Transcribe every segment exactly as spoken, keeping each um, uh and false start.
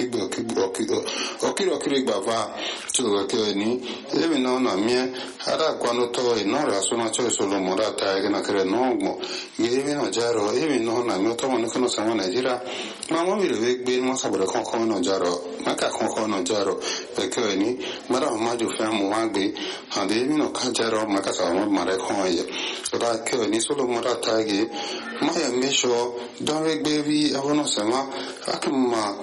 okigbe okiri okiri gbava chuloke ni ebi no na mie ara kwano to inora sona cho solo morata ege na kere no ebi no jaro ebi no na mio to mo no sama Nigeria mama mi le gbe mo sabore kon kon no jaro maka kon kon no jaro peke ni mara ma ju fa mo wa gbe ande ebi no ka jaro maka sa mo mare kon ye ra ke ni solo morata ege ma ya mesho don we gbe bi avono sama akuma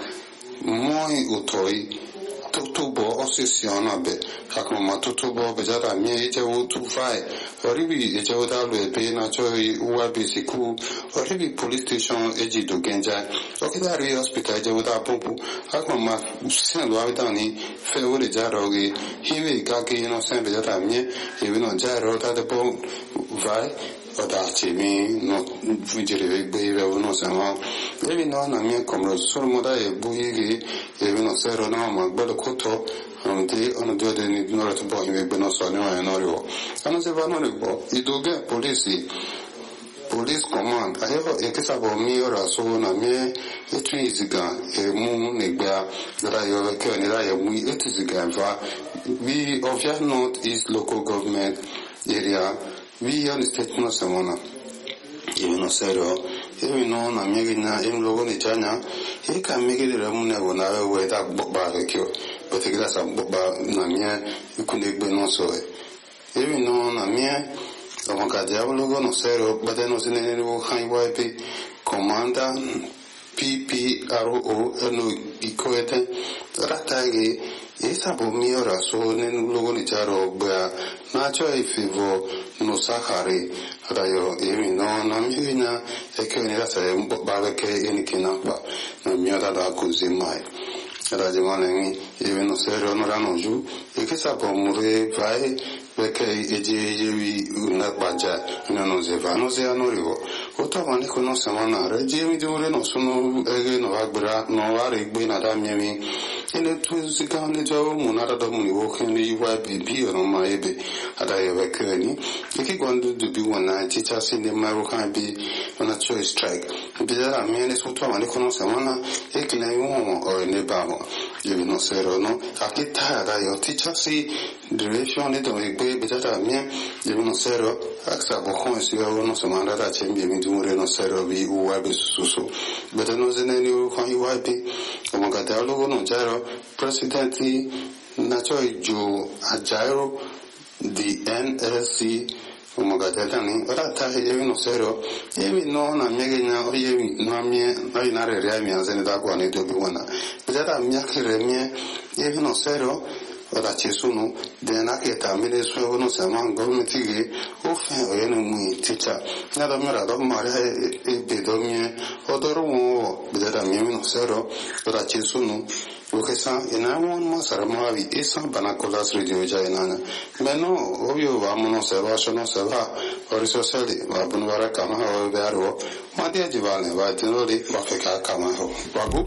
moi utoi tutubo osisiona be akuma tutubo be jara mi eje wo tu fai oribi eje wo da lo be na choi uwa bisiku oribi police station eji do genja okida ri hospital eje wo da pompu akuma sen lo avita ni fe wo le jara oge hiwe ga ke no sen be jara mi e bi no jara da de po vai odaci mi no vigile beve uno sama evi no na mia come solo moda e buigi e uno zero no ma bello coto anti ono due de no to boy me beno so no e no rio ano se va no rio i doge police police command ayo e che sabo mi ora so na mie e twisiga e mu negba dara yo ke ni ra ye mu e twisiga va we of your north east local government area we on state no semana e no serio e no na mi na em logo ni chanya e ka mi gele ra mu na go na we ta ba ke kyo but e grasa ba na mi e ku ne gbe no so e no na mi o mo ka diavolo logo no serio ba de no se ne no hai wa pe comanda P P R O no ikoete ratage esa bo mi ora so ne logo ni charo ba na cho e fivo no sakare rayo e no na mi na e che ni rasa e ba che e ni kinapa na mi ora da così mai rajo mane e no serio no rano giù e che sa po mure vai perché e je una bagia non se va non se hanno rivo o to mane con sama na reje mi dure no sono e no agbra no are gbe na da mi mi ene tu si ka ne jo mu na da do mu ni wo ken ni wa bi bi no ma ebe ada ye be keni e ke quando du bi wana chicha sin de maro kan bi ona choice strike bi da mi ne so to mane con sama na e ke na yo o ne ba mo ye no sero no akita da yo chicha si direction ne do e be da mi ye no sero aksa bo kon si yo no sama da da chembe mi du re no sero bi u wa bi susu beta no zene ni u kan wa bi o mo ka da logo no jaro presidenti na choi ju ajairo di N L C o mo ka da ni ora ta ye no sero e mi no na mi genya o ye mi no mi ai na re re mi azene da kwa ne do bi wana beta da mi akere mi e mi no sero ora ci sono dena che tamile so no sama government ge o fe o ye no mu ticha na da mera do mare e be do mi o do ro beta da mi no sero ora ci sono o che sa ina won ma sara ma vi esa banacola radio ja ina meno ovvio vamono se va sono se va o risoseli va bunwara kama o bearo ma dia jivale va tinori va feka kama ho babu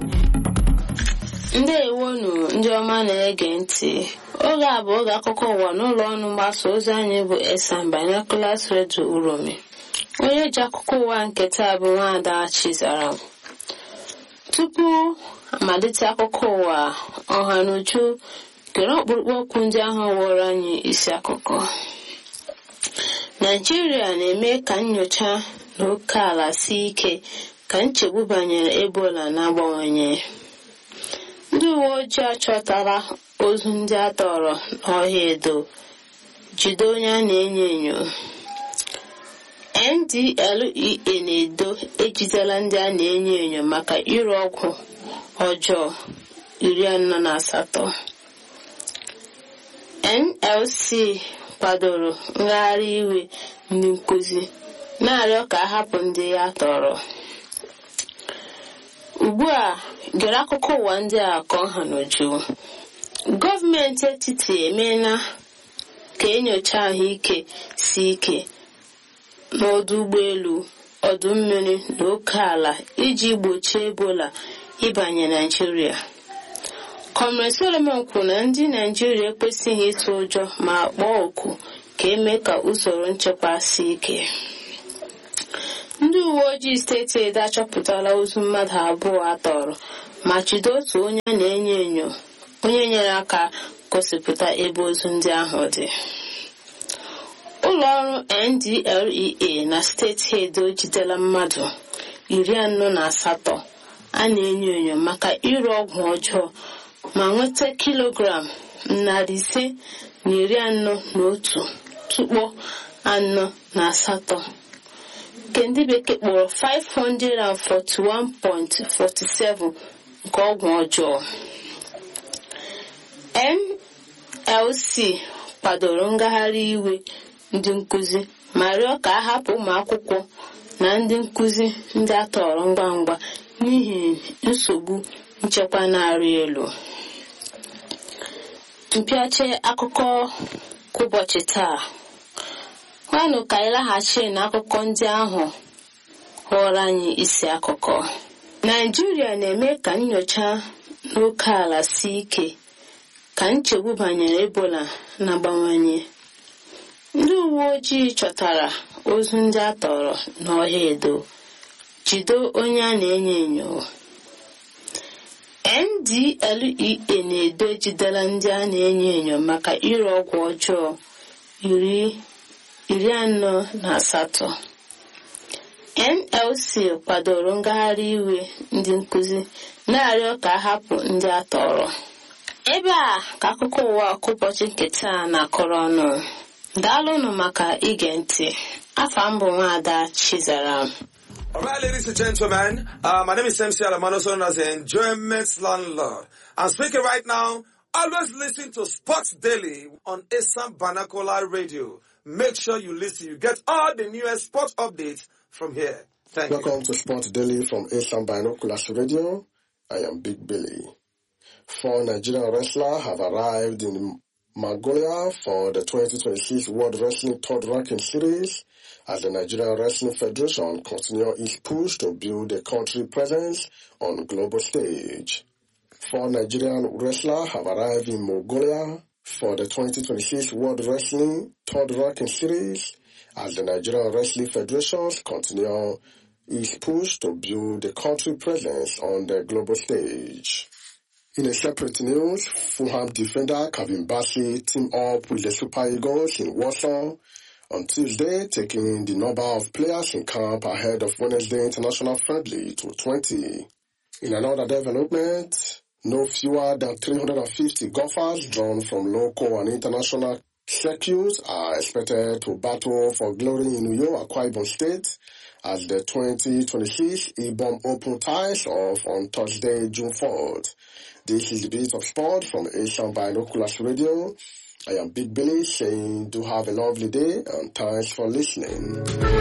ndewonu ndị ọma na-ege ntị oge a bụ oge akụkọ ụwa n'ụlọ ọrụ mgbasa ozi anyị bụ Esan Binoculars Radio Uromi onye ji akụkọ ụwa nke taa bụ Nwaada Chizara tupu amalite akụkọ ụwa ọha n'uju gere ọkpụrụkpụ okwu ndị ahụ wụrụ anyị isi akụkọ Naịjirịa na-eme ka nnyocha n'oke ala sie ike ka nchegbu banyere Ebola na-abawanye ndị uwe ojii achọtala ozu ndị a tọrọ n'ọhịa Edo jide onye a na-enyo enyo N D L E A na-edo ejidela ndị a na-enyo enyo maka ire ọgwụ ọjọọ iri anọ na asatọ N L C kwadoro ngagharị iwe ndị nkuzi na-arịọ ka a hapụ ndị ya tọrọ ugbu a gere akụkọ ụwa ndị a ka ọ ha n'uju gọọmenti etiti emeela ka enyocha ahụike si ike n'ọdụ ụgbọelu ọdụ mmiri na oke ala iji gbochie Ebola ịbanye Naịjirịa Comrade Solomon kwuru na ndị Naịjirịa ekwesịghị ịtụ ụjọ ma kpọọ oku ka eme ka usoro nchekwa si ike ndị uwe ojii steeti Edo achọpụtala ozu mmadụ abụọ atọrọ ma jide otu onye a na-enyo enyo onye nyere aka gosipụta ebe ozu ndị ahụ dị. Ụlọọrụ N D L E A na steeti Edo jidela mmadụ iri anọ na asatọ a na-enyo enyo maka ire ọgwụ ọjọọ ma nweta kilogram narị ise na iri anọ na otu tukpo anọ na asatọ nke ndị bekee kpọrọ five hundred forty-one point four seven nke ọgwụ ọjọọ. N L C kwadoro ngagharị iwe ndị nkụzi ma rịọ ka a hapụ ụmụ akwụkwọ na ndị nkụzi ndị a tọrọ ngwa ngwa n'ihi nsogbu nchekwa na-arị elu. Mpịache akụkọ ụbọchị taa. Nwanụ ka anyị laghachi n'akụkọ ndị ahụ ghọrọ anyị isi akụkọ. Naịjirịa na-eme ka nnyocha n'oke ala si ike ka nchegbu banyere Ebola na-abawanye. Ndị uwe ojii chọtara ozu ndị a tọrọ n'ọhịa Edo, jide onye a na-enyo enyo. N D L E A na-edo ejidela ndị a na-enyo enyo maka ire ọgwụ ọjọọ iri iri anọ na asatọ. N L C kwadoro ngagharị iwe ndị nkụzi na-arịọ ka a hapụ ndị a tọrọ. Ebe a ka akụkọ ụwa ụbọchị nke taa na-akọrọ ọnụ. Daalụnụ maka ige ntị. Afa m bụ Nwaada Chizaram. All right, ladies and gentlemen, uh, my name is M C Alamano, known as the Enjoyment Landlord. I'm speaking right now. Always listen to Sports Daily on Asam Banakola Radio. Make sure you listen. You get all the newest sports updates from here. Thank Welcome you. Welcome to Sports Daily from Asam Binoculars Radio. I am Big Billy. Four Nigerian wrestlers have arrived in Mongolia for the twenty twenty-six World Wrestling Third Ranking Series as the Nigerian Wrestling Federation continues its push to build a country presence on the global stage. Four Nigerian wrestlers have arrived in Mongolia for the twenty twenty-six World Wrestling Third Ranking Series as the Nigerian Wrestling Federation continues its push to build a country presence on the global stage. In a separate news, Fulham defender Kevin Bassey teamed up with the Super Eagles in Warsaw on Tuesday, taking the number of players in camp ahead of Wednesday international friendly to twenty. In another development, no fewer than three hundred fifty golfers drawn from local and international circuits are expected to battle for glory in Uyo, Akwa Ibom State as the twenty twenty-six Ibom Open ties off on Thursday, June fourth. This is the Beat of Sport from Asian Binoculars Radio. I am Big Billy saying do have a lovely day and thanks for listening.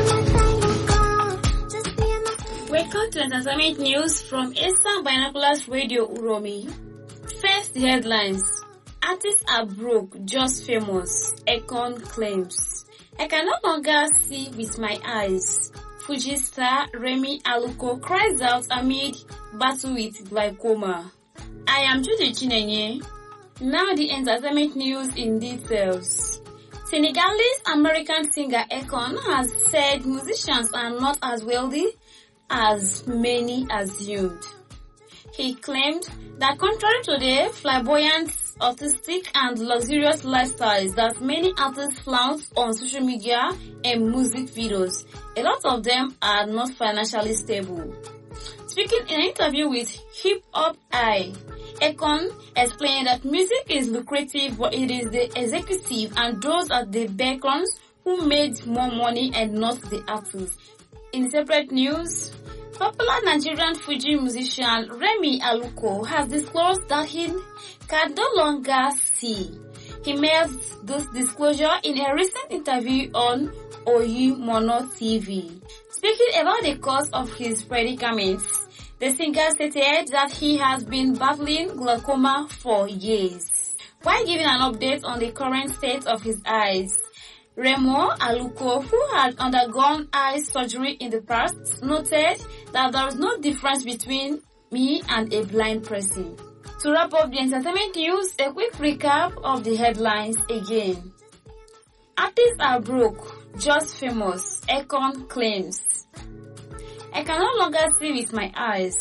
Welcome to Entertainment News from Asian Binoculars Radio Uromi. First headlines. Artists are broke, just famous. Akon claims. I can no longer see with my eyes. Fuji star Remy Aluko cries out amid battle with glaucoma. I am Judy Chinenye. Now the entertainment news in details. Senegalese-American singer Akon has said musicians are not as wealthy as many assumed. He claimed that contrary to the flamboyant, artistic and luxurious lifestyles that many artists flaunt on social media and music videos, a lot of them are not financially stable. Speaking in an interview with Hip Hop Eye, Akon explained that music is lucrative, but it is the executive and those at the backgrounds who made more money and not the artists. In separate news, popular Nigerian Fuji musician Remy Aluko has disclosed that he can no longer see. He made this disclosure in a recent interview on Oyi Mono T V. Speaking about the cause of his predicaments, the singer stated that he has been battling glaucoma for years. While giving an update on the current state of his eyes, Remo Aluko, who had undergone eye surgery in the past, noted that there is no difference between me and a blind person. To wrap up the entertainment news, a quick recap of the headlines again. Artists are broke, just famous, Akon claims. I can no longer see with my eyes.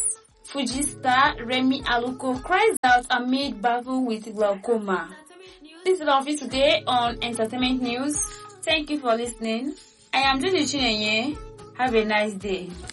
Fuji star Remy Aluko cries out amid battle with glaucoma. This is all of it today on Entertainment News. Thank you for listening. I am Judy Chinenye. Have a nice day.